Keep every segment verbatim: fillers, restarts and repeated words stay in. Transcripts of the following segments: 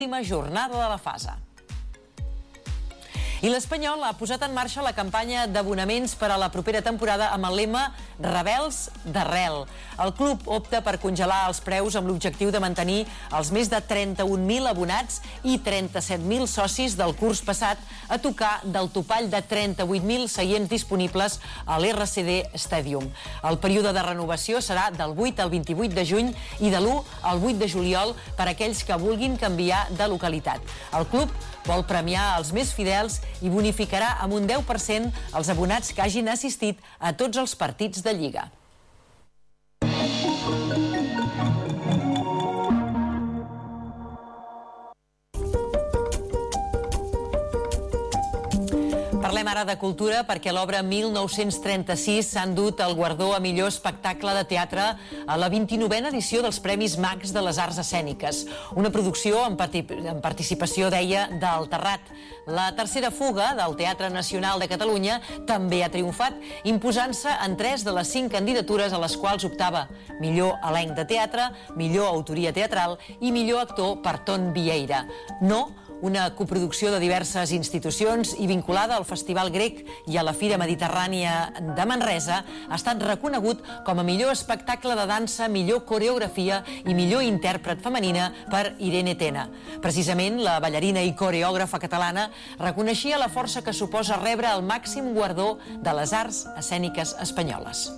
l'última jornada de la fase. I l'Espanyol ha posat en marxa la campanya d'abonaments per a la propera temporada amb el lema Rebels d'arrel. El club opta per congelar els preus amb l'objectiu de mantenir els més de trenta-un mil abonats i trenta-set mil socis del curs passat a tocar del topall de trenta-vuit mil seients disponibles a l'R C D Stadium. El període de renovació serà del vuit al vint-i-vuit de juny i de l'u al vuit de juliol per a aquells que vulguin canviar de localitat. El club vol premiar els més fidels i bonificarà amb un deu per cent els abonats que hagin assistit a tots els partits de Lliga. Parlem ara de cultura perquè l'obra mil nou-cents trenta-sis s'ha endut el guardó a millor espectacle de teatre a la vint-i-novena edició dels Premis Max de les Arts Escèniques. Una producció en, en participació, deia, del Terrat. La tercera fuga del Teatre Nacional de Catalunya també ha triomfat, imposant-se en tres de les cinc candidatures a les quals optava: millor elenc de teatre, millor autoria teatral i millor actor per Ton Vieira. No, una coproducció de diverses institucions i vinculada al Festival Grec i a la Fira Mediterrània de Manresa, ha estat reconegut com a millor espectacle de dansa, millor coreografia i millor intèrpret femenina per Irene Tena. Precisament, la ballarina i coreògrafa catalana reconeixia la força que suposa rebre el màxim guardó de les arts escèniques espanyoles.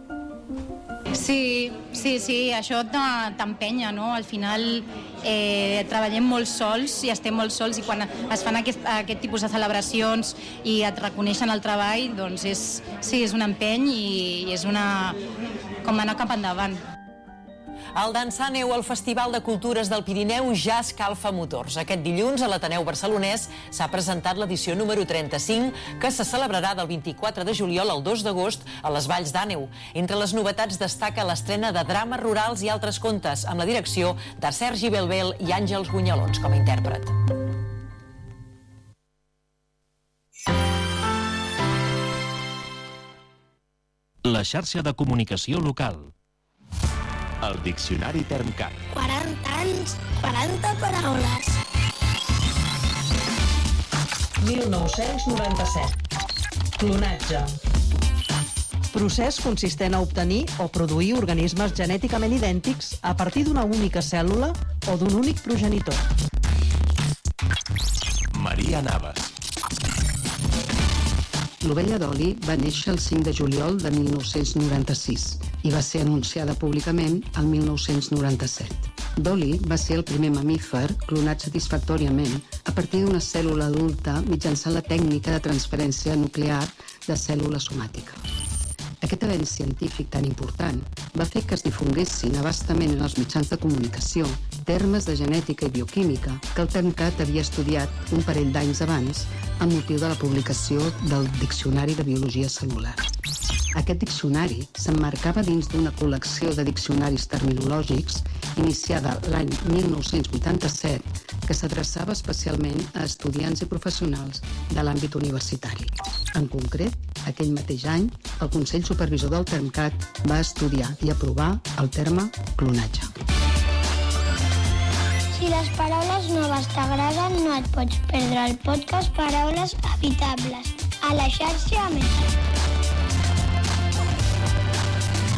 Sí, sí, sí, això t'empenya, no? Al final eh, treballem molt sols i estem molt sols, i quan es fan aquest, aquest tipus de celebracions i et reconeixen el treball, doncs és, sí, és un empeny i, i és una... com anar cap endavant. El Dansàneu, el Festival de Cultures del Pirineu, ja escalfa motors. Aquest dilluns a l'Ateneu Barcelonès s'ha presentat l'edició número trenta-cinc, que se celebrarà del vint-i-quatre de juliol al dos d'agost a les Valls d'Àneu. Entre les novetats destaca l'estrena de drames rurals i altres contes, amb la direcció de Sergi Belbel i Àngels Gunyalons com a intèrpret. La xarxa de comunicació local. El Diccionari Termcat. quaranta anys, quaranta paraules. mil nou-cents noranta-set. Clonatge. Procés consistent a obtenir o produir organismes genèticament idèntics a partir d'una única cèl·lula o d'un únic progenitor. Maria Navas. L'ovella Dolly va néixer el cinc de juliol de mil nou-cents noranta-sis i va ser anunciada públicament el mil nou-cents noranta-set. Dolly va ser el primer mamífer clonat satisfactòriament a partir d'una cèl·lula adulta mitjançant la tècnica de transferència nuclear de cèl·lula somàtica. Aquest avenç científic tan important va fer que es difonguessin abastament en els mitjans de comunicació termes de genètica i bioquímica que el Termcat havia estudiat un parell d'anys abans amb motiu de la publicació del Diccionari de Biologia Cel·lular. Aquest diccionari s'emmarcava dins d'una col·lecció de diccionaris terminològics iniciada l'any mil nou-cents vuitanta-set que s'adreçava especialment a estudiants i professionals de l'àmbit universitari. En concret, aquell mateix any, el Consell Supervisor del Termcat va estudiar i aprovar el terme clonatge. Si les paraules noves t'agraden, no et pots perdre el podcast Paraules Habitables a la xarxa Més.